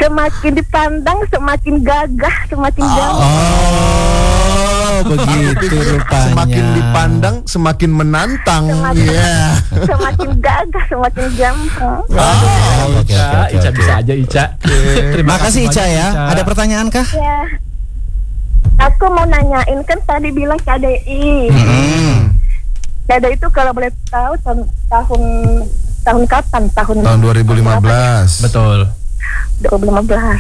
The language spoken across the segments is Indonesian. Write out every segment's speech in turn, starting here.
Semakin dipandang semakin gagah, semakin gagah. Oh, begitu rupanya. Semakin dipandang semakin menantang. Semakin gagah, semakin gampang. Oke. Ica bisa aja Ica. Terima kasih Ica ya. Ada pertanyaan kah? Ya. Aku mau nanyain, kan tadi bilang KDI. KDI itu kalau boleh tahu tahun kapan? Tahun 2015. Betul. 2015.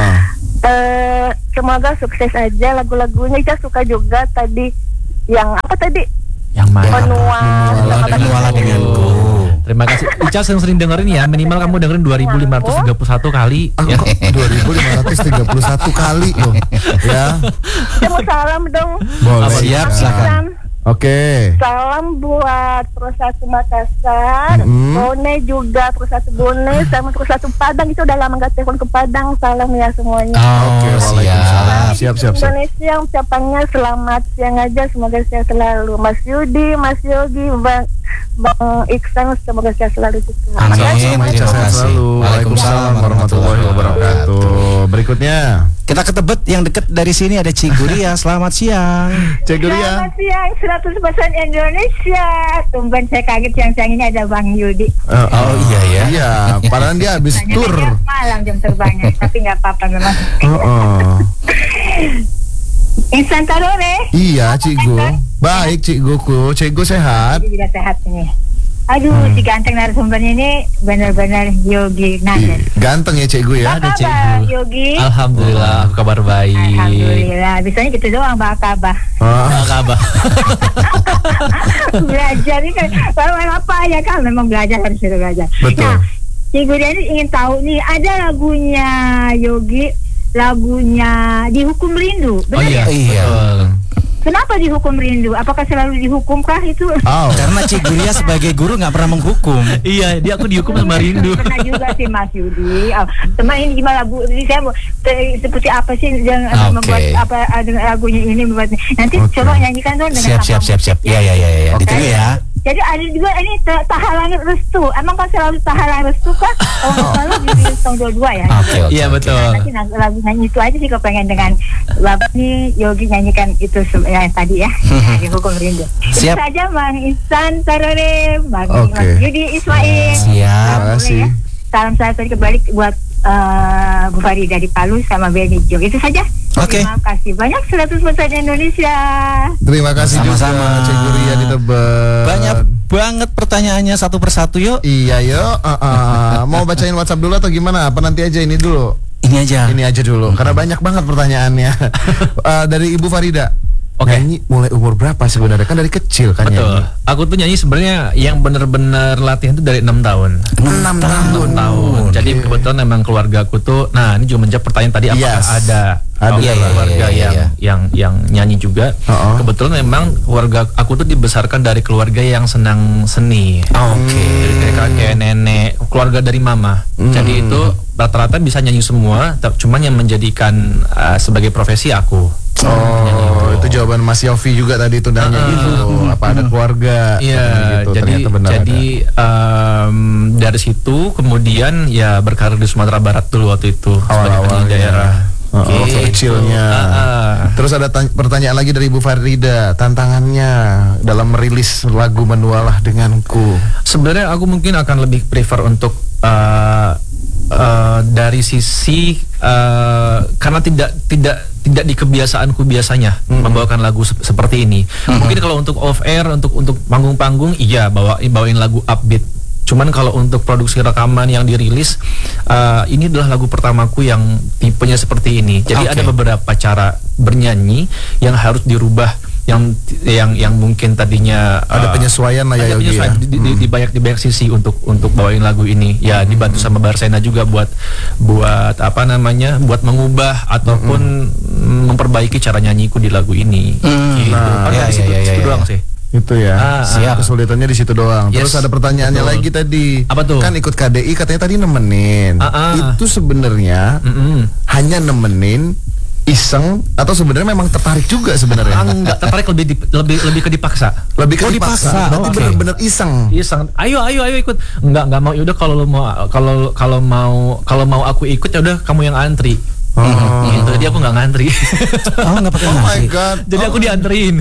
Semoga sukses aja lagu-lagunya. Ica suka juga tadi yang apa tadi? Yang mana? Menuala denganku. Terima kasih. Ica sering dengerin ya. Minimal kamu dengerin 2531 kali ya. 2531 kali loh. Ya. Saya mau salam dong. Boleh. Siap, silakan. Oke. Salam buat Terus Satu Makassar, Bone juga Terus Satu Bone, sama Terus Satu Padang. Itu udah lama gak telepon ke Padang. Salam ya semuanya. Oh, Waalaikumsalam. Siap. Indonesia ucapannya selamat siang aja, semoga sehat selalu. Mas Yudi, Mas Yogi, Bang Iksan, semoga sehat selalu juga. Amin. Sama Ica Terima sehat kasih. selalu. Waalaikumsalam warahmatullahi wabarakatuh. Berikutnya Kita ke Tebet yang dekat dari sini ada Ciguria. Selamat siang. Cek dulu ya. Selamat siang, 100% Indonesia. Tumben saya kaget siang-siang ini ada Bang Yudi. Oh iya ya. Iya, padahal dia habis tur. Malam jam terbangnya, tapi nggak apa-apa memang. Insan Tarore. Iya, Cikgu. Baik, Cikguku. Cikgu sehat. Jadi juga sehat ini. Aduh, si ganteng narasumbernya ini benar-benar Yogi Nader. Ganteng ya Cikgu ya. Apa kabar Yogi? Alhamdulillah, kabar baik. Alhamdulillah, bisanya gitu doang Mbak Kabah. Kabar. Belajar ini kan, kalau apa ya kan memang belajar harus belajar. Betul. Nah, Cikgu ini ingin tahu nih, ada lagunya Yogi, lagunya Dihukum Rindu. Oh iya. Betul. Kenapa dihukum rindu? Apakah selalu dihukumkah itu? Karena Ciguria sebagai guru nggak pernah menghukum. Iya, dia aku dihukum sama rindu. Pernah juga sih Mas Yudi. Teman ini gimana lagu? Saya mau seperti apa sih yang membuat apa lagunya ini membuat? Nanti coba nyanyikan dong dengan Siap. Ya. Ditunggu ya. Jadi ada juga ini tahalan restu. Emang kan selalu tahalan restu kah? Oh, selalu di tahun 22 ya. Iya betul. Nanti lagu nyanyi itu aja sih kalau pengen dengan Bapak nih Yogi nyanyikan itu yang tadi ya. Dihukum rindu. Siap. Itu saja Bang Ihsan Tarore, Bang Yudi Ismail. Siap. Terima kasih. Salam saya tadi kembali buat Bu Farida dari Palu sama Benny Jo. Itu saja. Oke. Terima kasih banyak 100% Indonesia. Terima kasih Sama-sama. juga Ciguria di Tebet. Banyak banget pertanyaannya satu persatu yuk. Iya yuk. Mau bacain WhatsApp dulu atau gimana? Apa nanti aja ini dulu? Ini aja dulu. Karena banyak banget pertanyaannya. Dari Ibu Farida. Oke. Nyanyi mulai umur berapa sebenarnya? Kan dari kecil kan Betul. nyanyi. Aku tuh nyanyi sebenarnya yang benar-benar latihan itu dari 6 tahun. 6 tahun. Jadi kebetulan memang keluarga aku tuh, nah ini juga menjawab pertanyaan tadi apakah Yes. ada keluarga yang nyanyi juga. Kebetulan memang keluarga aku tuh dibesarkan dari keluarga yang senang seni. Dari kakek, nenek, keluarga dari mama. Jadi itu rata-rata bisa nyanyi semua, cuman yang menjadikan sebagai profesi aku. Itu jawaban Mas Yofi juga tadi itu nanya gitu. Apa ada keluarga? Iya, gitu. Ternyata benar jadi dari situ kemudian ya berkarir di Sumatera Barat dulu waktu itu sebagai penyanyi daerah. Waktu kecilnya. Terus ada pertanyaan lagi dari Ibu Farida, tantangannya dalam merilis lagu Menualah Denganku. Sebenarnya aku mungkin akan lebih prefer untuk dari sisi karena tidak di kebiasaanku biasanya membawakan lagu seperti ini. Mungkin kalau untuk off air, untuk panggung-panggung, iya bawain lagu upbeat. Cuman kalau untuk produksi rekaman yang dirilis, ini adalah lagu pertamaku yang tipenya seperti ini. Jadi ada beberapa cara bernyanyi yang harus dirubah, yang mungkin tadinya ada penyesuaian lah ya Yogi ya. Di banyak sisi untuk bawain lagu ini. Ya dibantu sama Barsena juga buat apa namanya, buat mengubah ataupun memperbaiki cara nyanyiku di lagu ini. Gitu. Di situ doang sih. Itu ya. Siap. Kesulitannya di situ doang. Yes. Terus ada pertanyaannya lagi tadi. Apa tuh? Kan ikut KDI katanya tadi nemenin. Itu sebenarnya hanya nemenin iseng atau sebenarnya memang tertarik juga sebenarnya? Enggak tertarik, lebih ke dipaksa. Lebih ke dipaksa. Berarti benar-benar iseng. Ayo ikut. Enggak mau. Yaudah kalau mau aku ikut ya udah kamu yang antri. Gitu. Jadi aku nggak ngantri. Nggak pakai ngantri. Oh my god. Jadi aku dianterin.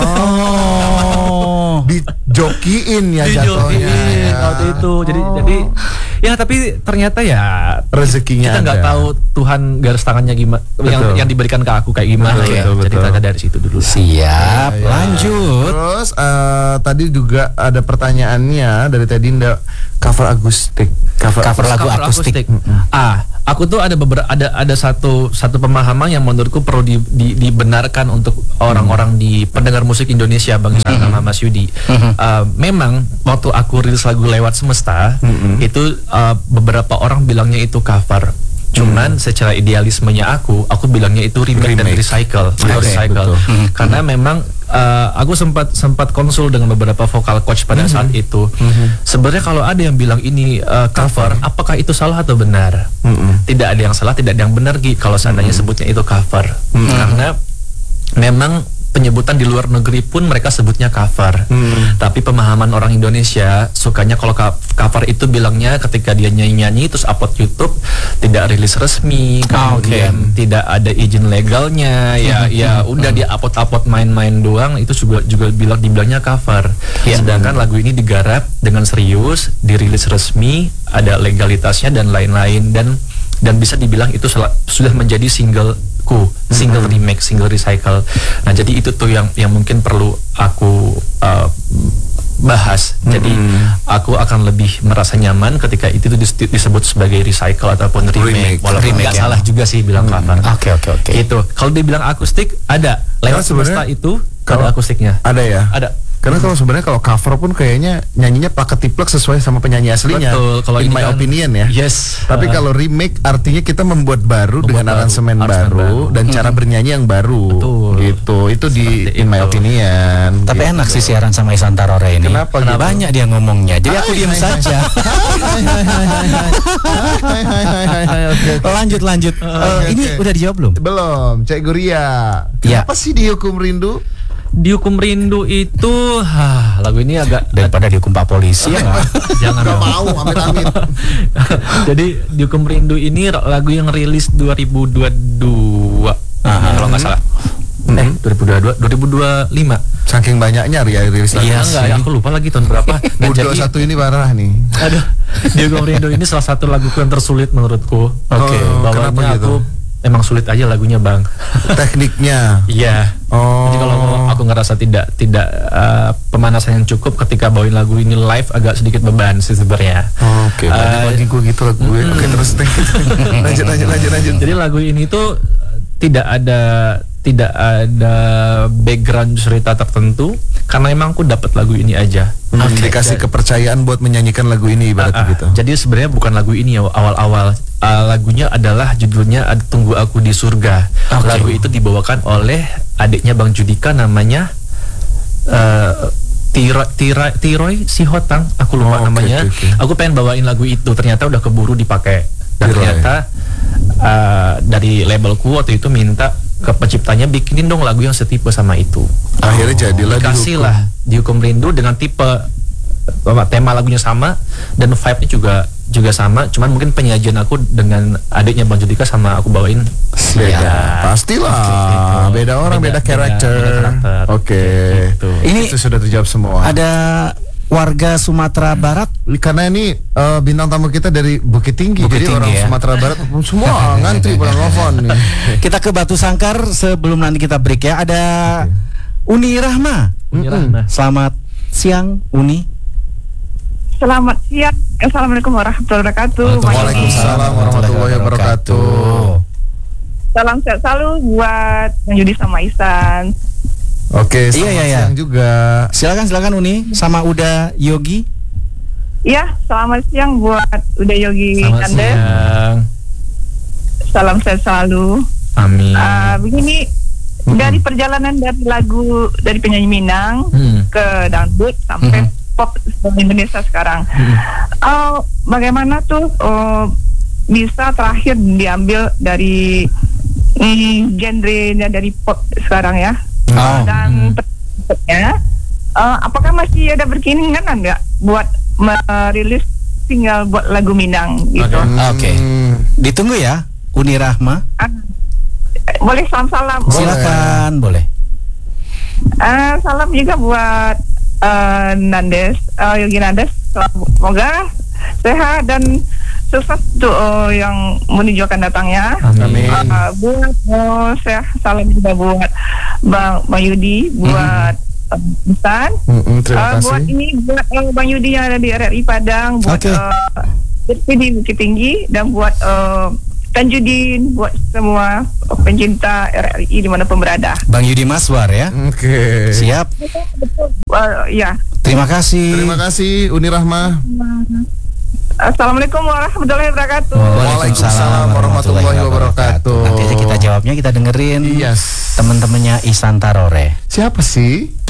Dijokiin ya jatuhnya. Waktu itu. Jadi ya tapi ternyata ya rezekinya kita nggak tahu Tuhan garis tangannya gimana, yang diberikan ke aku kayak gimana. Jadi ternyata dari situ dulu. Siap. Lanjut. Terus tadi juga ada pertanyaannya dari Tedinda, cover akustik. Cover lagu akustik. Aku tuh ada satu pemahaman yang menurutku perlu dibenarkan untuk orang-orang di pendengar musik Indonesia, Bang Isan sama Mas Yudi. Memang waktu aku rilis lagu Lewat Semesta itu beberapa orang bilangnya itu cover. Cuman secara idealismenya aku bilangnya itu remake dan recycle. Karena memang aku sempat konsul dengan beberapa vocal coach pada saat itu. Sebenarnya kalau ada yang bilang ini cover, apakah itu salah atau benar? Tidak ada yang salah, tidak ada yang benar kalau seandainya sebutnya itu cover. Karena memang penyebutan di luar negeri pun mereka sebutnya cover. Tapi pemahaman orang Indonesia sukanya kalau cover itu bilangnya ketika dia nyanyi-nyanyi terus upload YouTube, tidak rilis resmi, kemudian tidak ada izin legalnya, ya udah dia upload main-main doang, itu juga dibilangnya cover. Sedangkan lagu ini digarap dengan serius, dirilis resmi, ada legalitasnya dan lain-lain, dan bisa dibilang itu sudah menjadi single remake, single recycle. Nah, jadi itu tuh yang mungkin perlu aku bahas. Jadi aku akan lebih merasa nyaman ketika itu disebut sebagai recycle ataupun remake. Walaupun nggak salah juga sih bilang cover. Oke. Itu. Kalau dibilang akustik, ada. Lewat Semesta itu ada akustiknya. Ada ya? Ada. Karena kalau sebenarnya kalau cover pun kayaknya nyanyinya plak-ketiplak sesuai sama penyanyi aslinya. Betul, kalau in ini my opinion ya. Yes. Tapi kalau remake artinya kita membuat baru dengan aransemen baru dan cara bernyanyi yang baru. Betul. Gitu. Itu di Seperti in my itu. opinion. Tapi gitu. enak sih siaran sama Isan Tarore ini. Kenapa gitu? Banyak dia ngomongnya. Jadi aku diam saja. Lanjut. Ini udah dijawab belum? Belum, Cek Guria. Ya. Kenapa sih dihukum rindu? Dihukum rindu itu lagu ini agak Daripada dihukum Pak Polisi ya nggak? jangan Gak dong. mau, amit-amit. Jadi Dihukum Rindu ini lagu yang rilis 2022 kalau nggak salah. 2022 2025. Saking banyaknya rilis lagu. Iya enggak, aku lupa lagi tahun berapa. Nah, jadi 21 ini parah nih. aduh, Dihukum Rindu ini salah satu laguku yang tersulit menurutku. Oke, kenapa Bawahnya gitu? aku emang sulit aja lagunya, Bang. Tekniknya. Iya. Oh. Jadi kalau aku ngerasa tidak pemanasan yang cukup ketika bawain lagu ini live agak sedikit beban sih sebenarnya. Oke, bagi gue gitu lagu gue. Oke, terus lanjut. Jadi lagu ini tuh tidak ada background cerita tertentu karena emang aku dapat lagu ini aja. Dikasih kepercayaan buat menyanyikan lagu ini ibaratnya gitu. Jadi sebenarnya bukan lagu ini ya awal-awal. Lagunya adalah judulnya Tunggu Aku di Surga. Lagu itu dibawakan oleh adiknya Bang Judika namanya Tiroy Sihotang, aku lupa namanya. Aku pengen bawain lagu itu, ternyata udah keburu dipakai. Dan ternyata dari labelku waktu itu minta ke penciptanya bikinin dong lagu yang setipe sama itu. Akhirnya jadilah dikasih lah Dihukum Rindu dengan tipe tema lagunya sama dan vibe-nya juga sama, cuman mungkin penyajian aku dengan adiknya Bang Judika sama aku bawain beda. Pastilah. Beda orang, beda karakter. Oke. Gitu. Ini Itu sudah terjawab semua. ada warga Sumatera Barat. Karena ini bintang tamu kita dari Bukit Tinggi, Bukit jadi Tinggi, orang ya. Sumatera Barat semua ngantri pada nelfon nih. Kita ke Batu Sangkar sebelum nanti kita break ya. Ada Uni Rahma. Uni Rahma. Selamat siang Uni. Selamat siang. Assalamualaikum warahmatullahi wabarakatuh. Waalaikumsalam warahmatullahi wabarakatuh. Salam sehat selalu buat Bang Yudi sama Isan. Oke, Iya, selamat iya. siang juga. Silakan Uni sama Uda Yogi. Iya, selamat siang buat Uda Yogi Selamat Kande. siang. Salam sehat selalu. Amin. Begini, dari perjalanan dari penyanyi Minang ke dangdut sampai pop Indonesia sekarang, bagaimana tuh bisa terakhir diambil dari genrenya dari pop sekarang ya. Dan apakah masih ada berkeinginan nggak buat merilis single buat lagu Minang gitu? Oke. Ditunggu ya, Uni Rahma. Boleh salam-salam. Silakan, boleh. Salam juga buat Nandes, Yogi Nandes. Semoga sehat dan sukses untuk yang menuju akan datangnya. Amin. Buat saya salam juga buat Bang Yudi, buat Busan. Terima kasih. Buat ini buat Bang Yudi yang ada di RRI Padang, buat di Bukit Tinggi, dan buat Tanjudin, buat semua pencinta RRI dimanapun berada. Bang Yudi Maswar ya. Oke. Siap. Ya. Terima kasih. Terima kasih Uni Rahma. Assalamualaikum warahmatullahi wabarakatuh. Waalaikumsalam warahmatullahi wabarakatuh. Nanti aja kita jawabnya, kita dengerin Yes. teman-temannya Isan Tarore. Siapa sih?